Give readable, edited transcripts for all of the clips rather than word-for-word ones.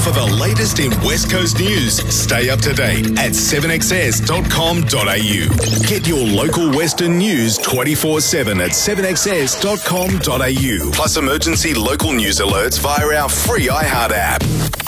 For the latest in West Coast news, stay up to date at 7XS.com.au. Get your local Western news 24/7 at 7XS.com.au. Plus emergency local news alerts via our free iHeart app.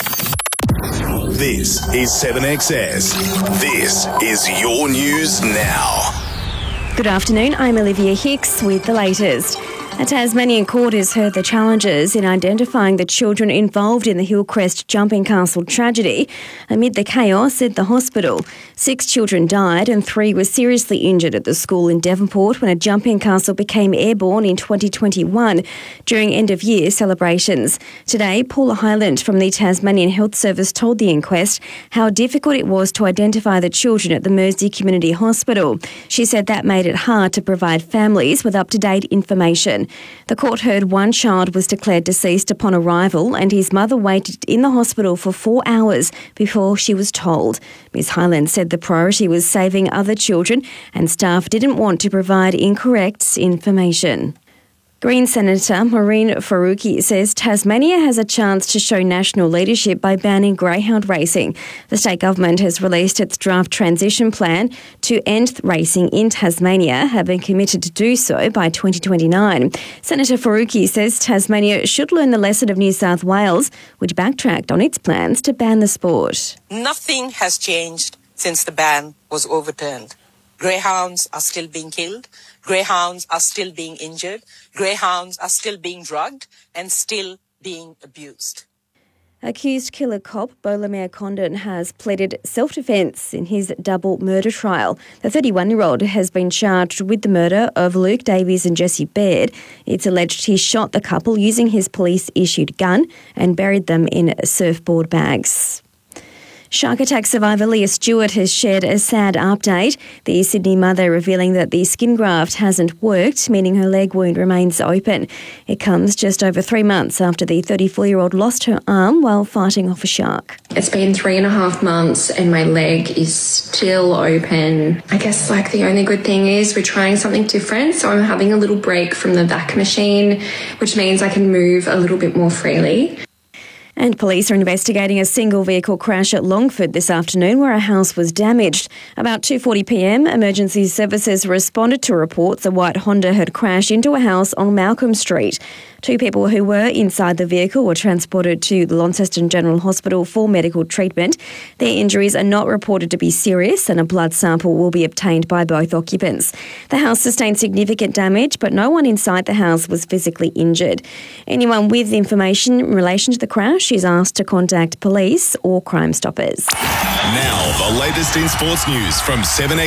This is 7XS. This is your news now. Good afternoon, I'm Olivia Hicks with the latest. A Tasmanian court has heard the challenges in identifying the children involved in the Hillcrest Jumping Castle tragedy amid the chaos at the hospital. 6 children died and 3 were seriously injured at the school in Devonport when a jumping castle became airborne in 2021 during end-of-year celebrations. Today, Paula Hyland from the Tasmanian Health Service told the inquest how difficult it was to identify the children at the Mersey Community Hospital. She said that made it hard to provide families with up-to-date information. The court heard one child was declared deceased upon arrival and his mother waited in the hospital for 4 hours before she was told. Ms Hyland said the priority was saving other children and staff didn't want to provide incorrect information. Green Senator Maureen Faruqi says Tasmania has a chance to show national leadership by banning greyhound racing. The state government has released its draft transition plan to end racing in Tasmania, having committed to do so by 2029. Senator Faruqi says Tasmania should learn the lesson of New South Wales, which backtracked on its plans to ban the sport. Nothing has changed since the ban was overturned. Greyhounds are still being killed. Greyhounds are still being injured. Greyhounds are still being drugged and still being abused. Accused killer cop Bolamir Condon has pleaded self-defence in his double murder trial. The 31-year-old has been charged with the murder of Luke Davies and Jesse Baird. It's alleged he shot the couple using his police-issued gun and buried them in surfboard bags. Shark attack survivor Leah Stewart has shared a sad update. The Sydney mother revealing that the skin graft hasn't worked, meaning her leg wound remains open. It comes just over 3 months after the 34-year-old lost her arm while fighting off a shark. It's been 3.5 months and my leg is still open. I guess the only good thing is we're trying something different. So I'm having a little break from the vac machine, which means I can move a little bit more freely. And police are investigating a single vehicle crash at Longford this afternoon where a house was damaged. About 2:40 p.m, emergency services responded to reports a white Honda had crashed into a house on Malcolm Street. 2 people who were inside the vehicle were transported to the Launceston General Hospital for medical treatment. Their injuries are not reported to be serious and a blood sample will be obtained by both occupants. The house sustained significant damage, but no one inside the house was physically injured. Anyone with information in relation to the crash is asked to contact police or Crime Stoppers. Now, the latest in sports news from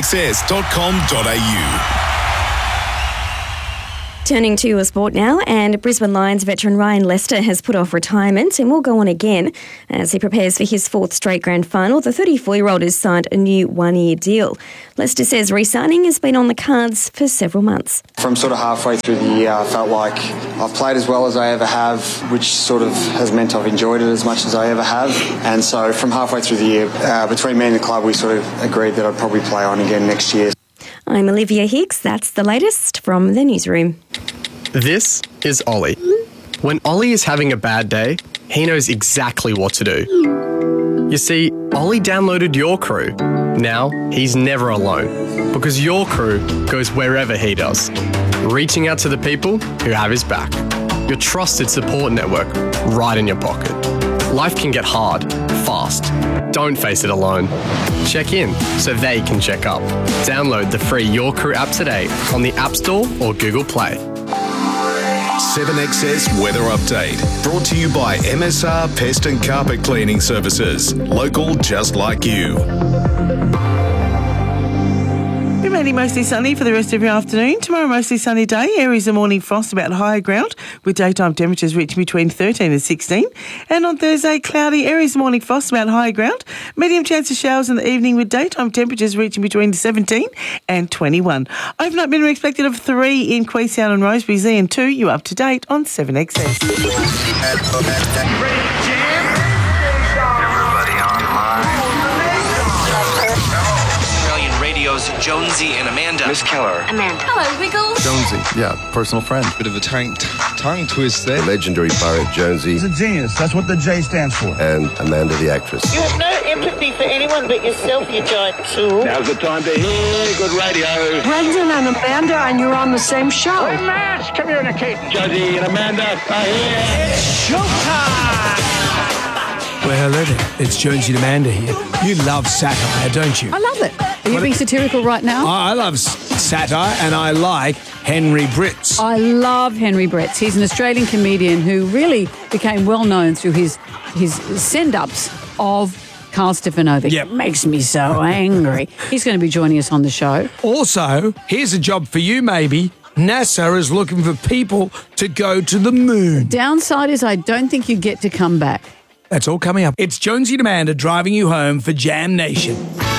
7XS.com.au. Turning to a sport now, and Brisbane Lions veteran Ryan Lester has put off retirement and will go on again as he prepares for his 4th straight grand final. The 34-year-old has signed a new 1-year deal. Lester says re-signing has been on the cards for several months. From sort of halfway through the year, I felt like I've played as well as I ever have, which sort of has meant I've enjoyed it as much as I ever have. And so from halfway through the year, between me and the club, we sort of agreed that I'd probably play on again next year. I'm Olivia Hicks. That's the latest from the newsroom. This is Ollie. When Ollie is having a bad day, he knows exactly what to do. You see, Ollie downloaded Your Crew. Now he's never alone because Your Crew goes wherever he does, reaching out to the people who have his back. Your trusted support network right in your pocket. Life can get hard, fast. Don't face it alone. Check in so they can check up. Download the free Your Crew app today on the App Store or Google Play. 7XS Weather Update. Brought to you by MSR Pest and Carpet Cleaning Services. Local just like you. Remaining mostly sunny for the rest of your afternoon. Tomorrow, mostly sunny day. Areas of morning frost about higher ground with daytime temperatures reaching between 13 and 16. And on Thursday, cloudy. Areas of morning frost about higher ground. Medium chance of showers in the evening with daytime temperatures reaching between 17 and 21. Overnight minimum expected of 3 in Queenstown and Rosebery. Z and 2, you up to date on 7XS. Jonesy and Amanda. Miss Keller. Amanda. Hello, Wiggles. Jonesy, yeah, personal friend. Bit of a tongue twist there. The legendary pirate Jonesy. He's a genius. That's what the J stands for. And Amanda the actress. You have no empathy for anyone but yourself, you giant tool. Now's the time to hear good radio. Brendan and Amanda, and you're on the same show. Hey, Matt, communicate. Jonesy and Amanda are here. It's showtime! Well, hello there. It's Jonesy and Amanda here. You love satire, don't you? I love it. Are you being satirical right now? I love satire, and I like Henry Britz. I love Henry Britz. He's an Australian comedian who really became well known through his send-ups of Carl Stefanovic. Yep. It makes me so angry. He's going to be joining us on the show. Also, here's a job for you, maybe. NASA is looking for people to go to the moon. Downside is I don't think you get to come back. That's all coming up. It's Jonesy and Amanda driving you home for Jam Nation.